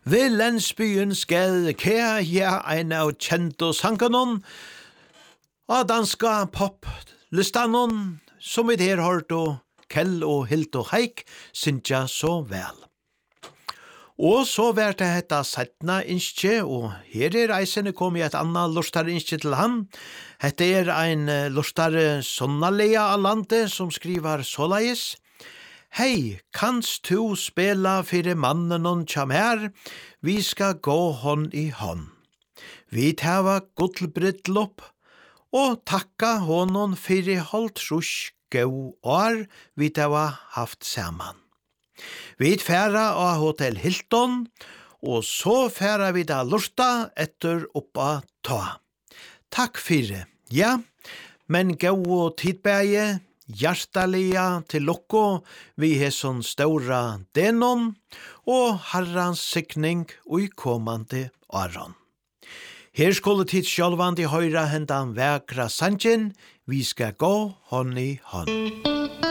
Ved landsbyen skal kære her en av kjente sankanon av danska pop-listanon som vi der hørt og Kjell og Hilt og Heik synsja så vel. Og så vært det hetta settna innskje, og her reisene kom et annet lustare innskje til han. Hette ein lustare sonnalega av landet som skriver såleis. Hei, kanst du spela fyrir mannen og kjam her? Vi skal gå hånd i hånd. Vi tava gullbrydlopp og takka honom fyrir holdt rusk gau år vi tava haft saman. Vi færa av Hotel Hilton, og så færa vi da lusta etter oppa ta. Takk fyrir, ja, men gau og tidbæge, hjertalia til lukko vi hesson stora denon og harrans sikning ui komande aron. Her skulle tid sjálvandi høyra hendan vekra sanjen, vi skal gå hånd i hånd.